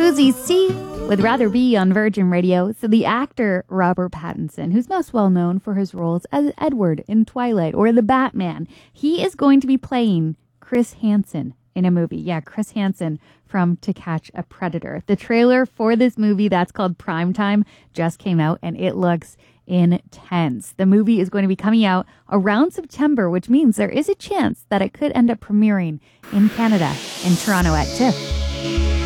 Uzi C with Rather Be on Virgin Radio. So the actor Robert Pattinson, who's most well known for his roles as Edward in Twilight or the Batman, he is going to be playing Chris Hansen in a movie. Yeah, Chris Hansen from To Catch a Predator. The trailer for this movie that's called Primetime just came out and it looks intense. The movie is going to be coming out around September, which means there is a chance that it could end up premiering in Canada, in Toronto at TIFF.